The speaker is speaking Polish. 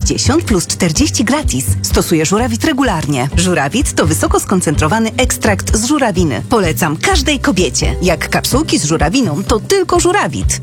60 plus 40 gratis. Stosuję żurawit regularnie. Żurawit to wysoko skoncentrowany ekstrakt z żurawiny. Polecam każdej kobiecie. Jak kapsułki z żurawiną, to tylko żurawit.